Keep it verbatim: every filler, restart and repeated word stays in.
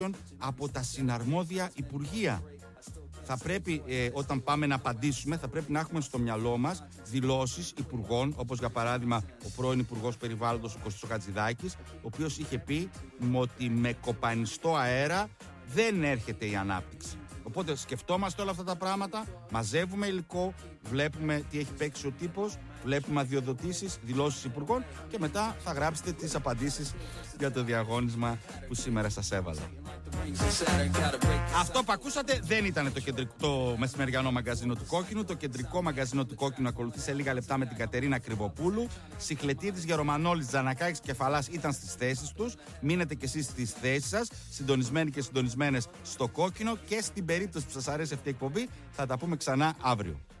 από τα συναρμόδια υπουργεία. Θα πρέπει, ε, όταν πάμε να απαντήσουμε, θα πρέπει να έχουμε στο μυαλό μας δηλώσεις υπουργών, όπως για παράδειγμα ο πρώην Υπουργός Περιβάλλοντος, ο Κωστής Χατζηδάκης, ο οποίος είχε πει ότι με κοπανιστό αέρα δεν έρχεται η ανάπτυξη. Οπότε σκεφτόμαστε όλα αυτά τα πράγματα, μαζεύουμε υλικό, βλέπουμε τι έχει παίξει ο τύπος, βλέπουμε αδειοδοτήσεις, δηλώσεις υπουργών και μετά θα γράψετε τις απαντήσεις για το διαγώνισμα που σήμερα σας έβαλα. Αυτό που ακούσατε δεν ήταν το, κεντρικό, το μεσημεριανό μαγκαζίνο του Κόκκινου. Το κεντρικό μαγκαζίνο του Κόκκινου ακολουθεί σε λίγα λεπτά με την Κατερίνα Κρυβοπούλου. Σιχλετίδης, Γερομανόλης, Τζανακάκης και Κεφαλάς ήταν στις θέσεις τους. Μείνετε κι εσείς στις θέσεις σας, συντονισμένοι και συντονισμένες στο Κόκκινο, και στην περίπτωση που σας αρέσει αυτή η εκπομπή θα τα πούμε ξανά αύριο.